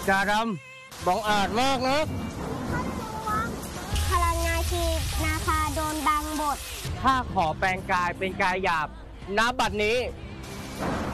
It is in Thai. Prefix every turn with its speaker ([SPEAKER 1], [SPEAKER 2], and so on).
[SPEAKER 1] จาดำบังอาจมากนะ
[SPEAKER 2] พลังงานทีนาคาโดนบังบท
[SPEAKER 1] ข้าขอแปลงกายเป็นกายหยาบณบัดนี้